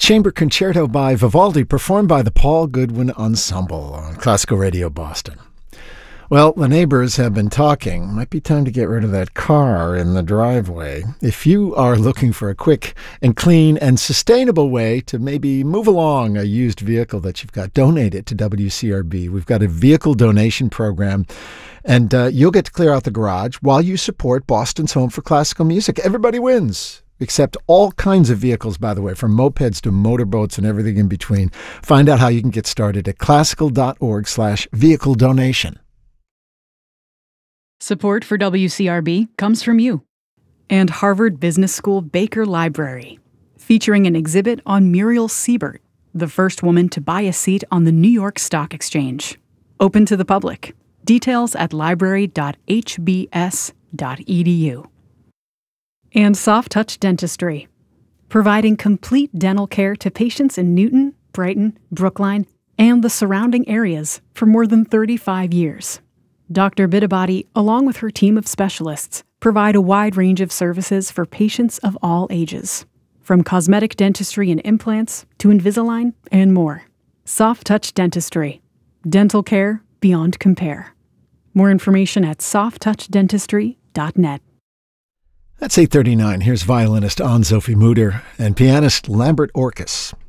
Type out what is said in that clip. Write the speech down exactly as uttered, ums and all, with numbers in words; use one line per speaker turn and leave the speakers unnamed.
Chamber Concerto by Vivaldi, performed by the Paul Goodwin Ensemble on Classical Radio Boston. Well, the neighbors have been talking. Might be time to get rid of that car in the driveway. If you are looking for a quick and clean and sustainable way to maybe move along a used vehicle that you've got, donate it to W C R B. We've got a vehicle donation program, and uh, you'll get to clear out the garage while you support Boston's Home for Classical Music. Everybody wins. Accept all kinds of vehicles, by the way, from mopeds to motorboats and everything in between. Find out how you can get started at classical.org slash vehicle donation.
Support for W C R B comes from you and Harvard Business School Baker Library, featuring an exhibit on Muriel Siebert, the first woman to buy a seat on the New York Stock Exchange. Open to the public. Details at library dot h b s dot e d u. And Soft Touch Dentistry, providing complete dental care to patients in Newton, Brighton, Brookline, and the surrounding areas for more than thirty-five years. Doctor Bitabati, along with her team of specialists, provide a wide range of services for patients of all ages, from cosmetic dentistry and implants to Invisalign and more. Soft Touch Dentistry, dental care beyond compare. More information at soft touch dentistry dot net.
That's eight thirty-nine. Here's violinist Anne-Sophie Mutter and pianist Lambert Orkus.